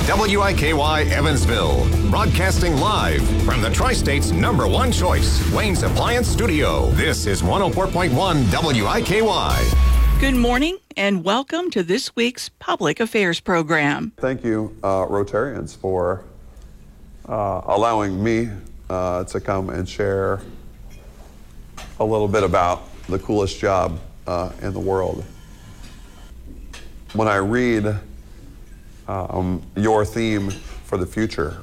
WIKY Evansville, broadcasting live from the Tri-State's #1 choice, Wayne's Appliance Studio. This is 104.1 WIKY. Good morning and welcome to this week's Public Affairs program. Thank you, Rotarians, for allowing me to come and share a little bit about the coolest job in the world. When I read your theme for the future,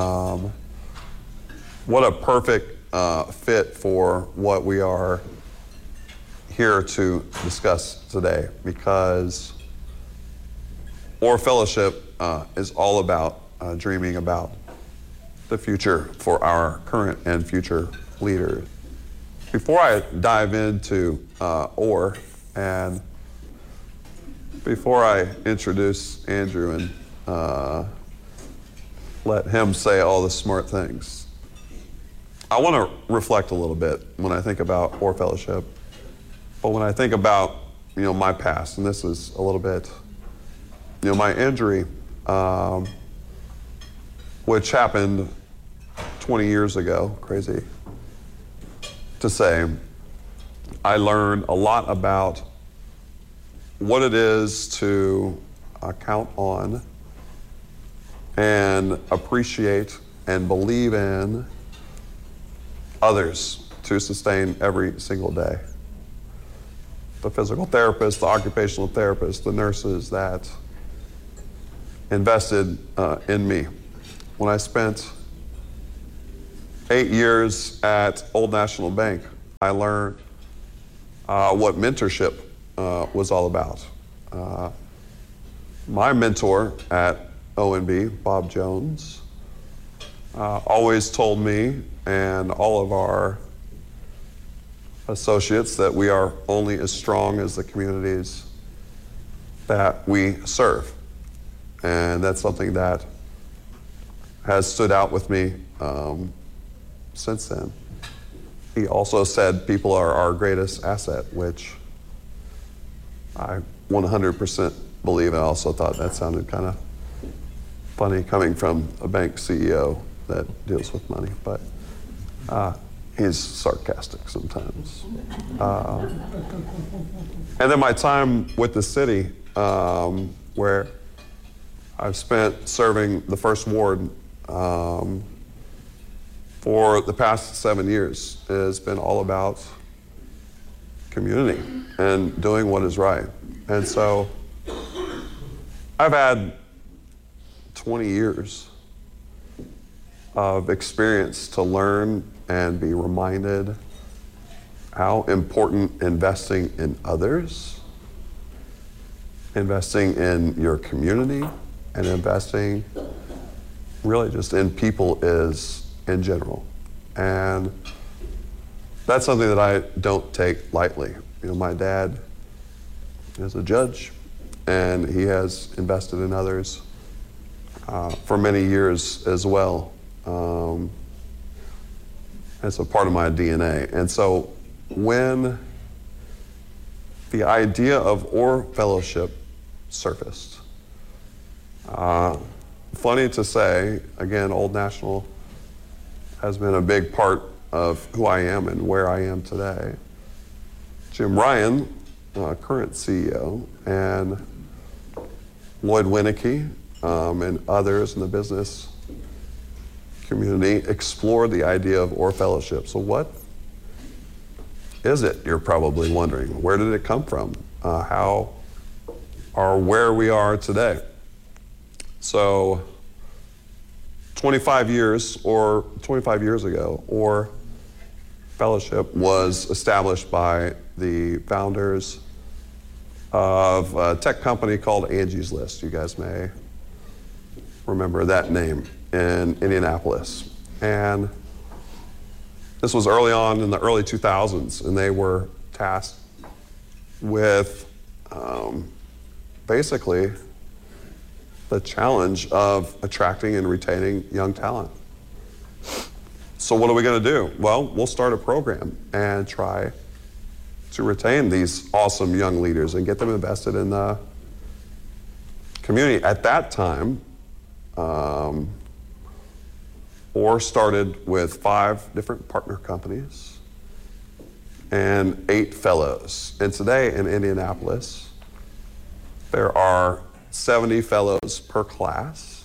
what a perfect fit for what we are here to discuss today, because Orr Fellowship is all about dreaming about the future for our current and future leaders. Before I dive into Orr, and before I introduce Andrew and let him say all the smart things, I want to reflect a little bit when I think about Orr Fellowship. But when I think about, my past, and this is a little bit, my injury, which happened 20 years ago, crazy to say, I learned a lot about what it is to count on and appreciate and believe in others to sustain every single day. The physical therapist, the occupational therapist, the nurses that invested in me. When I spent 8 years at Old National Bank, I learned what mentorship was all about. My mentor at ONB, Bob Jones, always told me and all of our associates that we are only as strong as the communities that we serve. And that's something that has stood out with me since then. He also said people are our greatest asset, which I 100% believe. I also thought that sounded kind of funny coming from a bank CEO that deals with money, but he's sarcastic sometimes. And then my time with the city, where I've spent serving the first ward for the past 7 years, has been all about community and doing what is right. And so I've had 20 years of experience to learn and be reminded how important investing in others, investing in your community, and investing really just in people is in general. And that's something that I don't take lightly. My dad is a judge, and he has invested in others for many years as well. It's a part of my DNA. And so when the idea of Orr Fellowship surfaced, funny to say, again, Old National has been a big part of who I am and where I am today. Jim Ryan, current CEO, and Lloyd Winnicky and others in the business community explored the idea of Orr Fellowship. So what is it, you're probably wondering? Where did it come from? How or where we are today? So 25 years ago, Orr Fellowship was established by the founders of a tech company called Angie's List. You guys may remember that name, in Indianapolis. And this was early on in the early 2000s, and they were tasked with basically the challenge of attracting and retaining young talent. So what are we going to do? Well, we'll start a program and try to retain these awesome young leaders and get them invested in the community. At that time, Orr started with 5 different partner companies and 8 fellows. And today in Indianapolis, there are 70 fellows per class,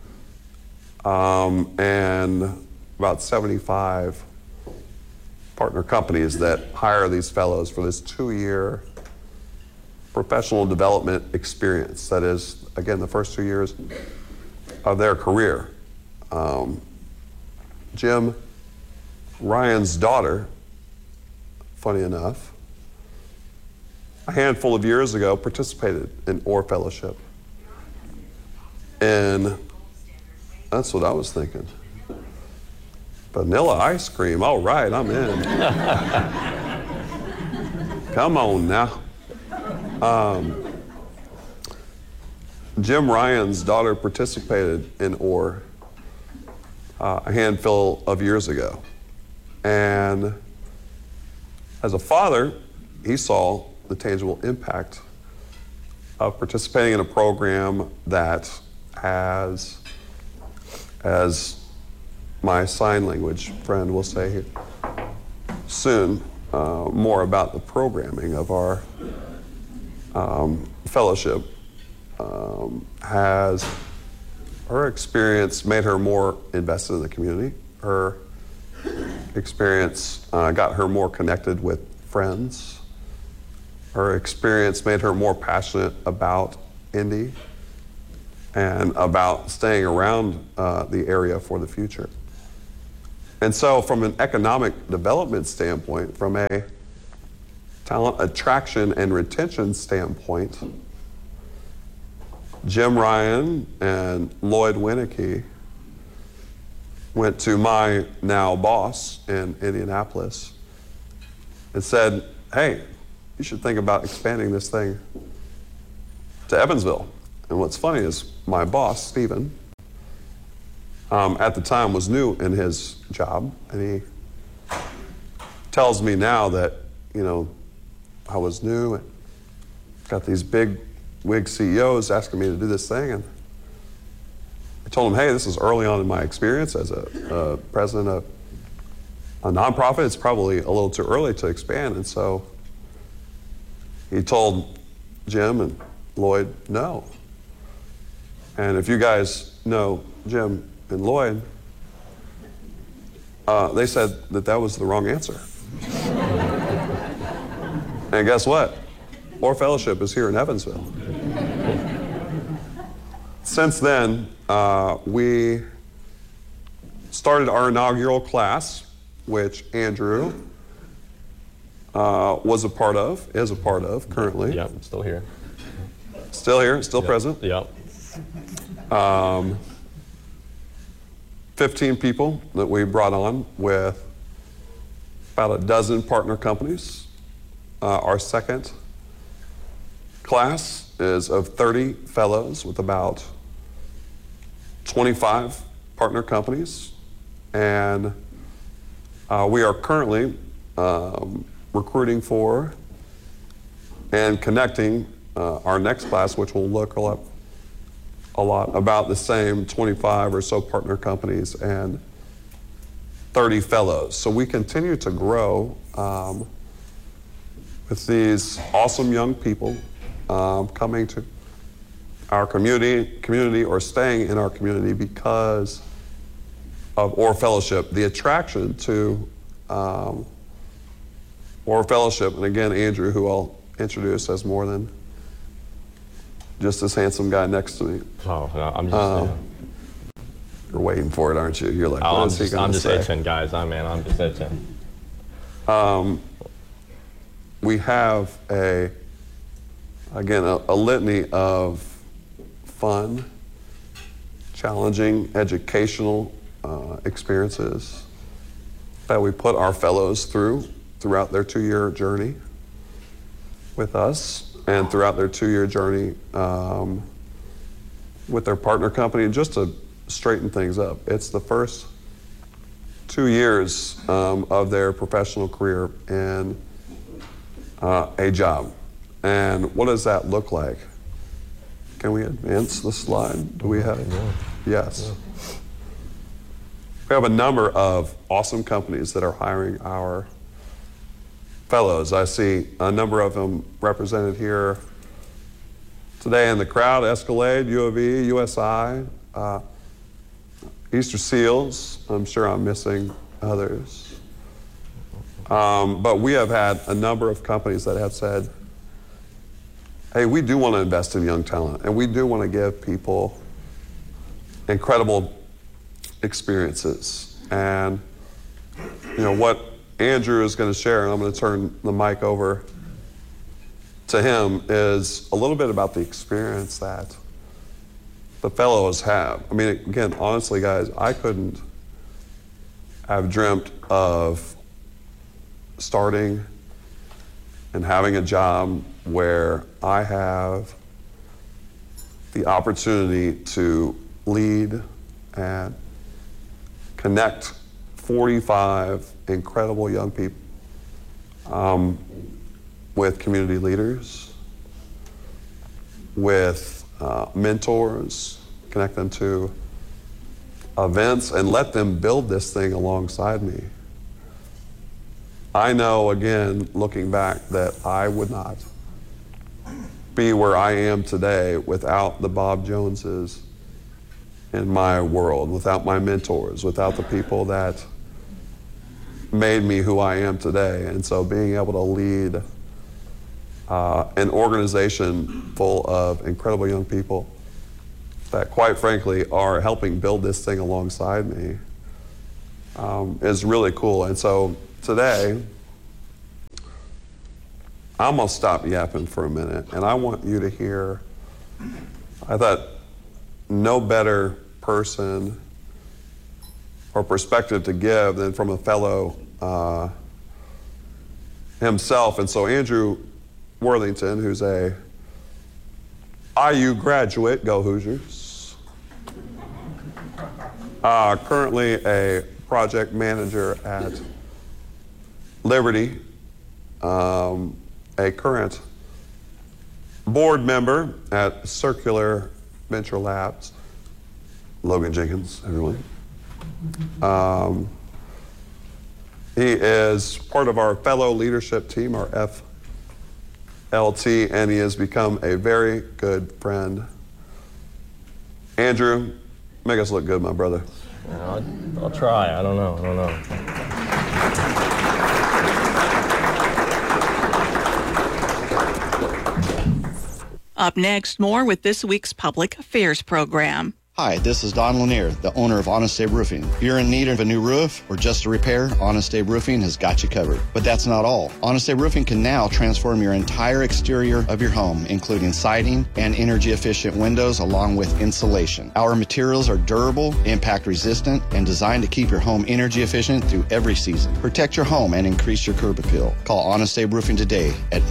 and about 75 partner companies that hire these fellows for this 2-year professional development experience. That is, again, the first 2 years of their career. Jim Ryan's daughter, funny enough, a handful of years ago participated in Orr Fellowship. And that's what I was thinking. Vanilla ice cream, all right, I'm in. Come on now. Jim Ryan's daughter participated in Orr a handful of years ago. And as a father, he saw the tangible impact of participating in a program that has, as my sign language friend will say soon, more about the programming of our fellowship. Has her experience made her more invested in the community. Her experience got her more connected with friends. Her experience made her more passionate about Indy and about staying around the area for the future. And so from an economic development standpoint, from a talent attraction and retention standpoint, Jim Ryan and Lloyd Winnicky went to my now boss in Indianapolis and said, hey, you should think about expanding this thing to Evansville. And what's funny is my boss, Stephen, at the time was new in his job, and he tells me now that, you know, I was new and got these big wig CEOs asking me to do this thing, and I told him, hey, this is early on in my experience as a president of a nonprofit. It's probably a little too early to expand. And so he told Jim and Lloyd no. And if you guys know Jim and Lloyd, they said that that was the wrong answer. And guess what? Orr Fellowship is here in Evansville. Since then, we started our inaugural class, which Andrew was a part of, is a part of currently. Yep, I'm still here. Still here, still present. Yep. 15 people that we brought on with about a dozen partner companies. Our second class is of 30 fellows with about 25 partner companies. And we are currently recruiting for and connecting our next class, which will look a lot about the same 25 or so partner companies and 30 fellows. So we continue to grow with these awesome young people coming to our community or staying in our community because of Orr Fellowship. The attraction to Orr Fellowship, and again, Andrew, who I'll introduce as more than just this handsome guy next to me. Oh, no, I'm just. You're waiting for it, aren't you? You're like, Oh, what is he going to say? I'm just itching, guys. I'm just itching. We have a litany of fun, challenging, educational experiences that we put our fellows throughout their 2-year journey with us and throughout their 2-year journey with their partner company. Just to straighten things up, it's the first 2 years of their professional career in a job. And what does that look like? Can we advance the slide? Do we have? Yes. We have a number of awesome companies that are hiring our fellows. I see a number of them represented here today in the crowd: Escalade, U of E, USI, Easter Seals. I'm sure I'm missing others. But we have had a number of companies that have said, hey, we do want to invest in young talent, and we do want to give people incredible experiences. And what Andrew is going to share, and I'm going to turn the mic over to him, is a little bit about the experience that the fellows have. I mean, again, honestly, guys, I couldn't have dreamt of starting and having a job where I have the opportunity to lead and connect 45 incredible young people with community leaders, with mentors, connect them to events, and let them build this thing alongside me. I know, again, looking back, that I would not be where I am today without the Bob Joneses in my world, without my mentors, without the people that made me who I am today. And so being able to lead an organization full of incredible young people that, quite frankly, are helping build this thing alongside me is really cool. And so today, I'm going to stop yapping for a minute, and I want you to hear, I thought, no better person or perspective to give than from a fellow himself. And so Andrew Worthington, who's a IU graduate, go Hoosiers, currently a project manager at Liberty, a current board member at Circular Venture Labs, Logan Jenkins, everyone. He is part of our fellow leadership team, our FLT, and he has become a very good friend. Andrew, make us look good, my brother. I'll try. I don't know. Up next, more with this week's Public Affairs program. Hi, this is Don Lanier, the owner of Honest Abe Roofing. If you're in need of a new roof or just a repair, Honest Abe Roofing has got you covered. But that's not all. Honest Abe Roofing can now transform your entire exterior of your home, including siding and energy-efficient windows, along with insulation. Our materials are durable, impact-resistant, and designed to keep your home energy-efficient through every season. Protect your home and increase your curb appeal. Call Honest Abe Roofing today at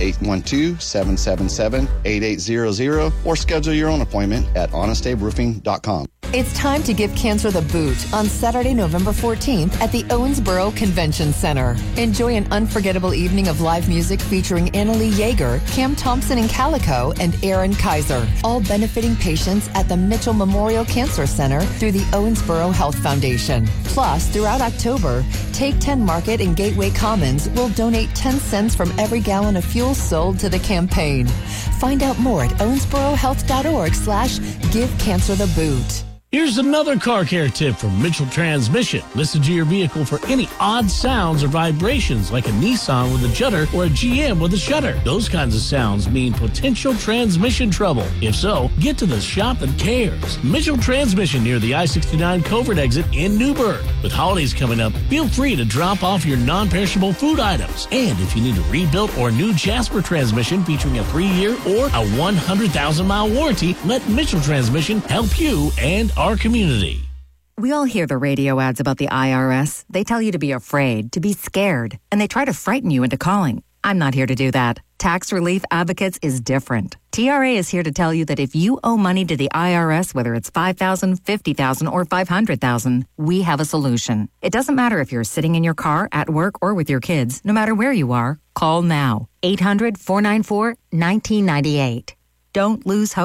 812-777-8800 or schedule your own appointment at honestaberoofing.com. It's time to give cancer the boot on Saturday, November 14th at the Owensboro Convention Center. Enjoy an unforgettable evening of live music featuring Annalie Yeager, Cam Thompson and Calico, and Aaron Kaiser, all benefiting patients at the Mitchell Memorial Cancer Center through the Owensboro Health Foundation. Plus, throughout October, Take 10 Market and Gateway Commons will donate 10 cents from every gallon of fuel sold to the campaign. Find out more at owensborohealth.org/give cancer the boot. Here's another car care tip from Mitchell Transmission. Listen to your vehicle for any odd sounds or vibrations, like a Nissan with a judder or a GM with a shudder. Those kinds of sounds mean potential transmission trouble. If so, get to the shop that cares. Mitchell Transmission, near the I-69 Covert exit in Newburgh. With holidays coming up, feel free to drop off your non-perishable food items. And if you need a rebuilt or new Jasper transmission featuring a 3-year or a 100,000-mile warranty, let Mitchell Transmission help you and our community. We all hear the radio ads about the IRS. They tell you to be afraid, to be scared, and they try to frighten you into calling. I'm not here to do that. Tax Relief Advocates is different. TRA is here to tell you that if you owe money to the IRS, whether it's $5,000, $50,000, or $500,000, we have a solution. It doesn't matter if you're sitting in your car, at work, or with your kids. No matter where you are, call now. 800-494-1998. Don't lose hope.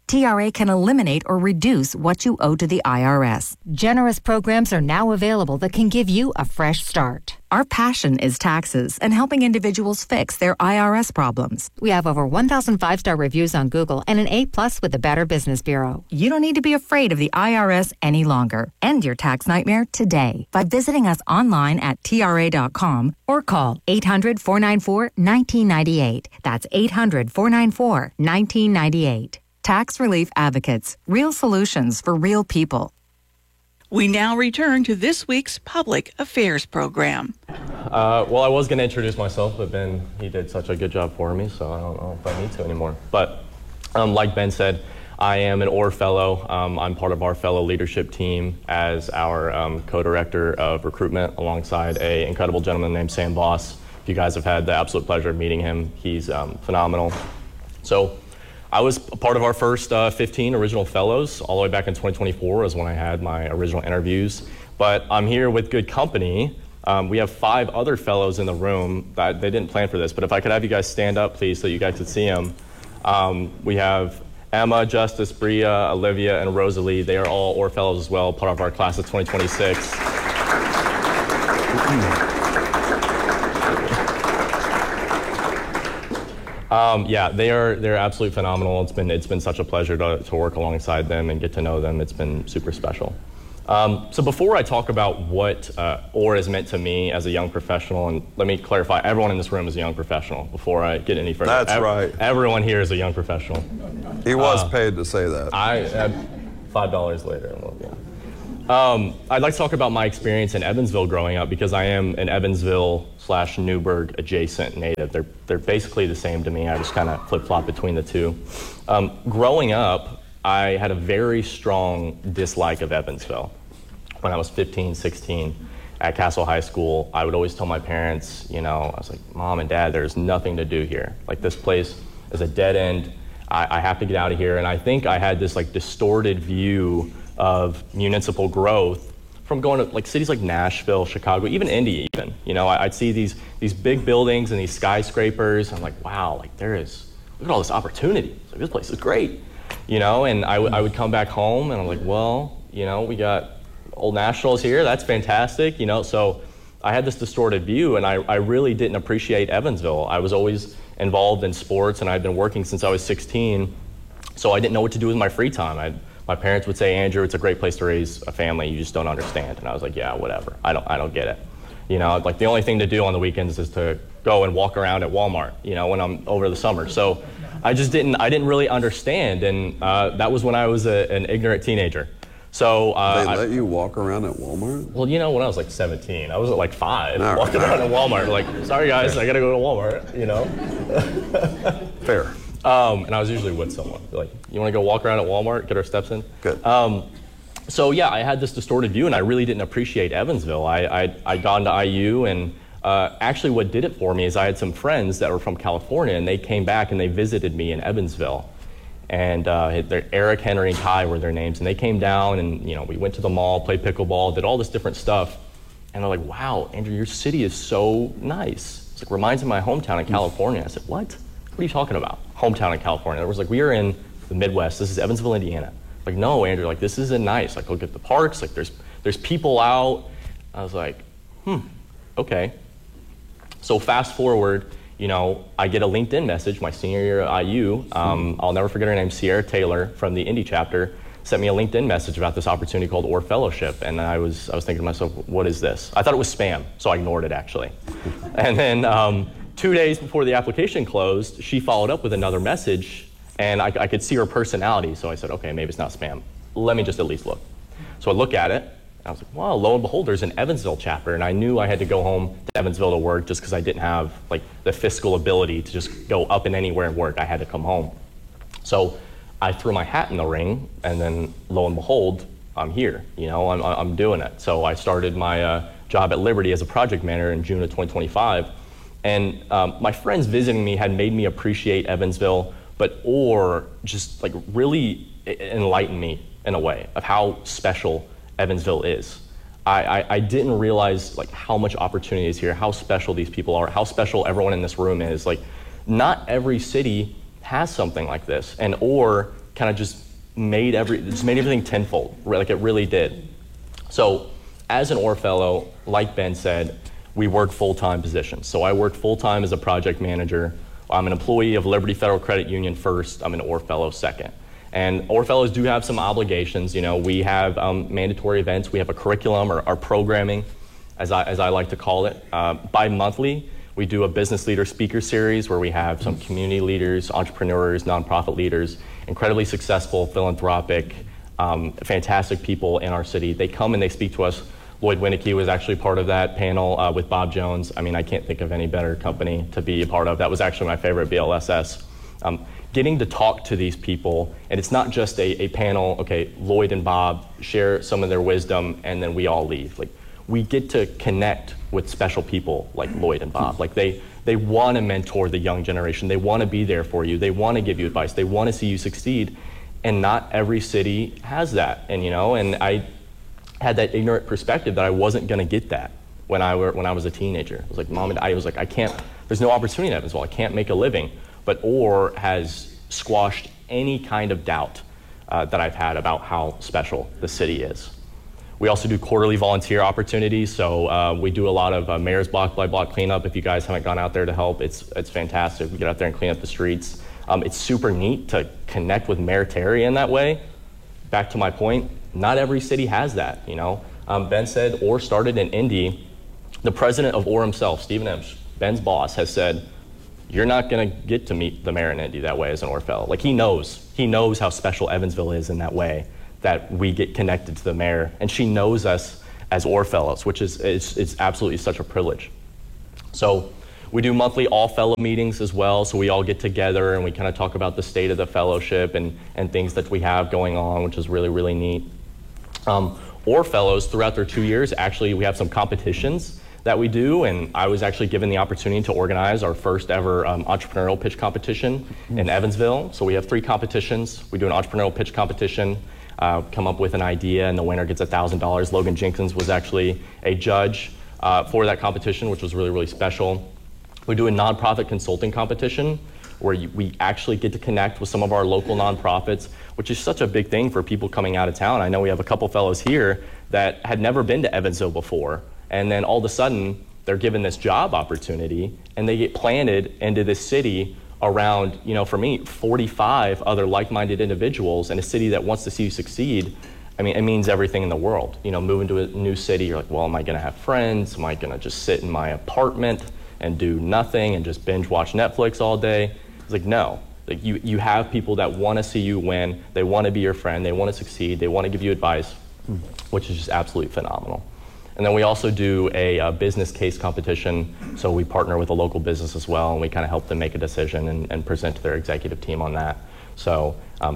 TRA can eliminate or reduce what you owe to the IRS. Generous programs are now available that can give you a fresh start. Our passion is taxes and helping individuals fix their IRS problems. We have over 1,000 five-star reviews on Google and an A+ with the Better Business Bureau. You don't need to be afraid of the IRS any longer. End your tax nightmare today by visiting us online at TRA.com or call 800-494-1998. That's 800-494-1998. Tax Relief Advocates. Real solutions for real people. We now return to this week's Public Affairs program. Well, I was going to introduce myself, but Ben, he did such a good job for me, so I don't know if I need to anymore. But like Ben said, I am an OR Fellow. I'm part of our fellow leadership team as our co-director of recruitment alongside an incredible gentleman named Sam Voss. If you guys have had the absolute pleasure of meeting him, he's phenomenal. So I was a part of our first 15 original fellows. All the way back in 2024 is when I had my original interviews. But I'm here with good company. We have 5 other fellows in the room. They didn't plan for this, but if I could have you guys stand up, please, so you guys could see them. We have Emma, Justice, Bria, Olivia, and Rosalie. They are all OR fellows as well, part of our class of 2026. Yeah, they're absolutely phenomenal. It's been such a pleasure to work alongside them and get to know them. It's been super special. So before I talk about what OR has meant to me as a young professional, and let me clarify, everyone in this room is a young professional before I get any further. That's right. Everyone here is a young professional. He was paid to say that. $5 later. Well, yeah. I'd like to talk about my experience in Evansville growing up because I am an Evansville/Newburgh adjacent native. They're basically the same to me. I just kind of flip-flop between the two. Growing up, I had a very strong dislike of Evansville. When I was 15, 16 at Castle High School, I would always tell my parents, I was like, Mom and Dad, there's nothing to do here. Like, this place is a dead end. I have to get out of here. And I think I had this distorted view of municipal growth from going to cities like Nashville, Chicago, even Indy even. I'd see these big buildings and these skyscrapers. I'm like, wow, look at all this opportunity. It's like, this place is great. And I would come back home and I'm like, well, we got Old Nationals here. That's fantastic. So I had this distorted view and I really didn't appreciate Evansville. I was always involved in sports and I'd been working since I was 16. So I didn't know what to do with my free time. My parents would say, Andrew, it's a great place to raise a family. You just don't understand. And I was like, yeah, whatever. I don't get it. The only thing to do on the weekends is to go and walk around at Walmart, when I'm over the summer. So I didn't really understand. And that was when I was an ignorant teenager. So they let you walk around at Walmart? Well, when I was 17, I was at 5, walking around at Walmart. Sorry guys, I gotta go to Walmart, Fair. And I was usually with someone. You want to go walk around at Walmart, get our steps in? Good. So yeah, I had this distorted view, and I really didn't appreciate Evansville. I'd gone to IU, and actually what did it for me is I had some friends that were from California, and they came back and they visited me in Evansville. And Eric, Henry, and Kai were their names, and they came down, and we went to the mall, played pickleball, did all this different stuff. And they're like, wow, Andrew, your city is so nice. It's reminds me of my hometown in California. I said, what? What are you talking about? Hometown in California. It was we are in the Midwest. This is Evansville, Indiana. No, Andrew, this isn't nice. Look at the parks. There's people out. I was like, okay. So fast forward, I get a LinkedIn message my senior year at IU. I'll never forget her name, Sierra Taylor from the Indy chapter, sent me a LinkedIn message about this opportunity called OR Fellowship. And I was thinking to myself, what is this? I thought it was spam, so I ignored it actually. And then 2 days before the application closed, she followed up with another message, and I could see her personality. So I said, okay, maybe it's not spam. Let me just at least look. So I look at it, and I was like, wow, lo and behold, there's an Evansville chapter. And I knew I had to go home to Evansville to work just because I didn't have the fiscal ability to just go up and anywhere and work. I had to come home. So I threw my hat in the ring, and then lo and behold, I'm here. I'm doing it. So I started my job at Liberty as a project manager in June of 2025. And my friends visiting me had made me appreciate Evansville, or just really enlighten me in a way of how special Evansville is. I didn't realize how much opportunity is here, how special these people are, how special everyone in this room is. Not every city has something like this, and OR kind of just made everything tenfold, like it really did. So as an OR fellow, like Ben said, we work full-time positions. So I work full-time as a project manager. I'm an employee of Liberty Federal Credit Union first. I'm an OR fellow second. And OR fellows do have some obligations. You know, we have mandatory events. We have a curriculum or our programming, as I like to call it. Bi-monthly, we do a business leader speaker series where we have some community leaders, entrepreneurs, nonprofit leaders, incredibly successful, philanthropic, fantastic people in our city. They come and they speak to us. Lloyd Winnicky was actually part of that panel with Bob Jones. I mean, I can't think of any better company to be a part of. That was actually my favorite BLSS. Getting to talk to these people, and it's not just a panel, okay, Lloyd and Bob share some of their wisdom and then we all leave. Like, we get to connect with special people like Lloyd and Bob. Like, they want to mentor the young generation. They want to be there for you. They want to give you advice. They want to see you succeed. And not every city has that. And, you know, and I had that ignorant perspective that I wasn't going to get that when I was a teenager. I was like, Mom and I was like, I can't, there's no opportunity in Evansville. I can't make a living. But OR has squashed any kind of doubt that I've had about how special the city is. We also do quarterly volunteer opportunities. So we do a lot of mayor's block by block cleanup. If you guys haven't gone out there to help, it's fantastic. We get out there and clean up the streets. It's super neat to connect with Mayor Terry in that way. Back to my point, not every city has that, you know. Ben said OR started in Indy. The president of OR himself, Stephen Emsch, Ben's boss, has said, you're not going to get to meet the mayor in Indy that way as an OR fellow. Like, he knows how special Evansville is in that way, that we get connected to the mayor, and she knows us as OR fellows, which is it's absolutely such a privilege. So we do monthly all-fellow meetings as well, so we all get together and we kind of talk about the state of the fellowship and things that we have going on, which is really, really neat. OR fellows, throughout their 2 years, actually we have some competitions that we do, and I was actually given the opportunity to organize our first ever entrepreneurial pitch competition in Evansville. So we have 3 competitions. We do an entrepreneurial pitch competition, come up with an idea, and the winner gets $1,000. Logan Jenkins was actually a judge for that competition, which was really, really special. We do a nonprofit consulting competition where we actually get to connect with some of our local nonprofits, which is such a big thing for people coming out of town. I know we have a couple fellows here that had never been to Evansville before, and then all of a sudden they're given this job opportunity and they get planted into this city around, you know, for me, 45 other like-minded individuals in a city that wants to see you succeed. I mean, it means everything in the world. You know, moving to a new city, you're like, well, am I going to have friends? Am I going to just sit in my apartment and do nothing and just binge watch Netflix all day? It's like, no. Like, you have people that want to see you win. They want to be your friend. They want to succeed. They want to give you advice, which is just absolutely phenomenal. And then we also do a business case competition. So we partner with a local business as well, and we kind of help them make a decision and present to their executive team on that. So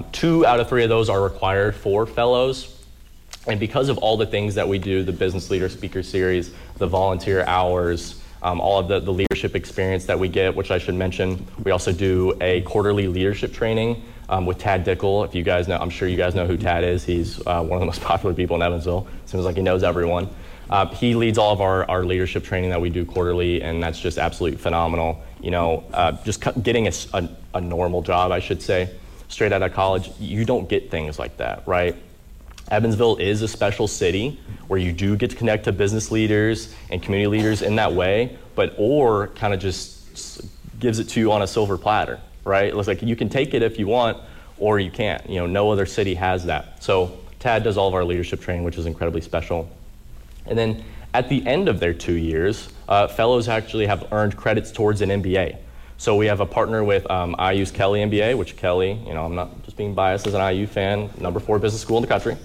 2 out of 3 of those are required for fellows. And because of all the things that we do, the business leader speaker series, the volunteer hours, all of the leadership experience that we get, which I should mention, we also do a quarterly leadership training with Tad Dickel. If you guys know, I'm sure you guys know who Tad is. He's one of the most popular people in Evansville. Seems like he knows everyone. He leads all of our leadership training that we do quarterly, and that's just absolutely phenomenal. You know, just getting a normal job, I should say, straight out of college, you don't get things like that, right? Evansville is a special city where you do get to connect to business leaders and community leaders in that way, but OR kind of just gives it to you on a silver platter, right? It looks like you can take it if you want, or you can't. You know, no other city has that. So Tad does all of our leadership training, which is incredibly special. And then at the end of their 2 years, fellows actually have earned credits towards an MBA. So we have a partner with IU's Kelley MBA, which Kelley, you know, I'm not just being biased as an IU fan, number 4 business school in the country.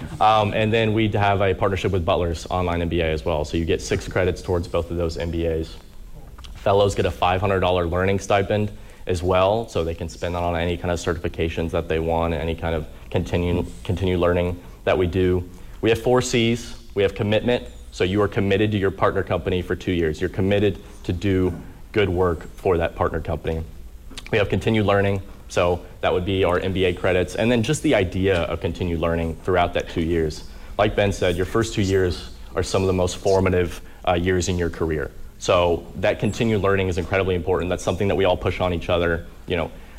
And then we have a partnership with Butler's online MBA as well. So you get 6 credits towards both of those MBAs. Fellows get a $500 learning stipend as well, so they can spend that on any kind of certifications that they want, any kind of continue learning that we do. We have 4 C's. We have commitment, so you are committed to your partner company for 2 years. You're committed to do good work for that partner company. We have continued learning, so that would be our MBA credits, and then just the idea of continued learning throughout that 2 years. Like Ben said, your first 2 years are some of the most formative years in your career. So that continued learning is incredibly important. That's something that we all push on each other. You know,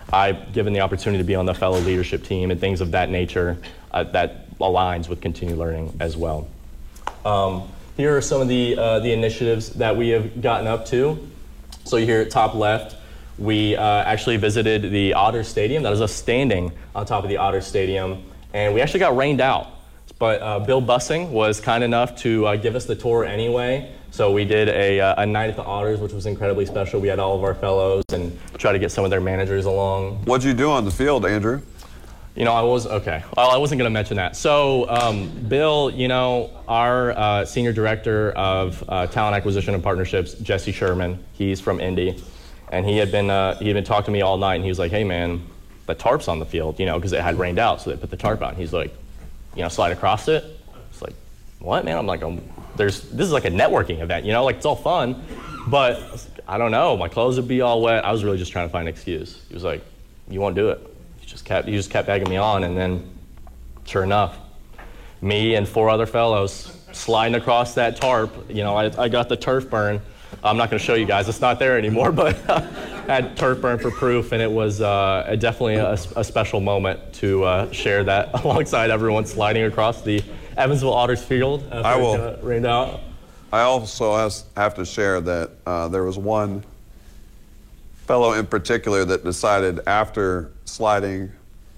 I've given the opportunity to be on the fellow leadership team and things of that nature that aligns with continued learning as well. Here are some of the initiatives that we have gotten up to. So here at top left, we actually visited the Otter Stadium. That is us standing on top of the Otter Stadium, and we actually got rained out. But Bill Bussing was kind enough to give us the tour anyway. So we did a night at the Otters, which was incredibly special. We had all of our fellows and tried to get some of their managers along. What'd you do on the field, Andrew? You know, I wasn't going to mention that. So Bill, you know, our senior director of talent acquisition and partnerships, Jesse Sherman, he's from Indy, and he had been talking to me all night, and he was like, hey man, the tarp's on the field, you know, because it had rained out, so they put the tarp out. He's like, you know, slide across it. It's like, what, man? I'm like, this is like a networking event, you know, like it's all fun, but I don't know, my clothes would be all wet. I was really just trying to find an excuse. He was like, you won't do it. He just kept egging me on, and then sure enough, me and 4 other fellows sliding across that tarp. You know, I got the turf burn. I'm not going to show you guys, it's not there anymore, but I had turf burn for proof, and it was definitely a special moment to share that alongside everyone sliding across the Evansville Otters field after it rained out. I also have to share that there was one fellow in particular that decided after sliding,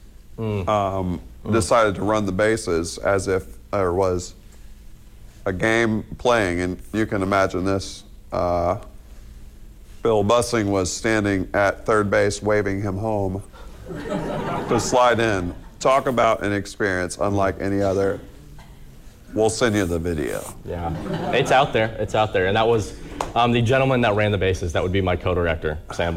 decided to run the bases as if there was a game playing, and you can imagine this. Bill Bussing was standing at third base waving him home to slide in. Talk about an experience unlike any other. We'll send you the video. Yeah, it's out there, and that was the gentleman that ran the bases. That would be my co-director, Sam.